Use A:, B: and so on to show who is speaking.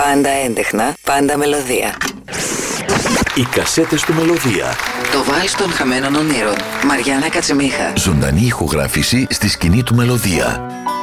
A: Πάντα έντεχνα, πάντα μελωδία.
B: Οι κασέτες του Μελωδία.
A: Το βάλς των χαμένων ονείρων. Μαριάννα Κατσιμίχα.
B: Ζωντανή ηχογράφηση στη σκηνή του Μελωδία.